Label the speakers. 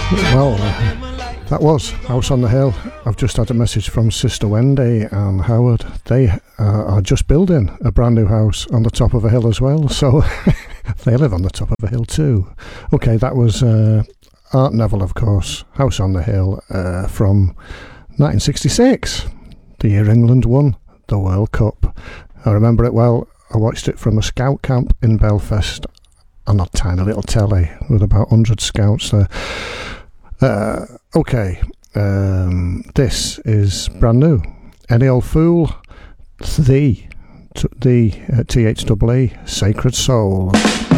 Speaker 1: Well, that was House on the Hill. I've just had a message from Sister Wendy and Howard. They are just building a brand new house on the top of a hill as well, so they live on the top of a hill too. Okay, that was Art Neville, of course, House on the Hill from 1966, the year England won the World Cup. I remember it well. I watched it from a scout camp in Belfast on a tiny little telly with about 100 scouts there. Okay, this is brand new. Any Old Fool, the THEE, Sacred Soul.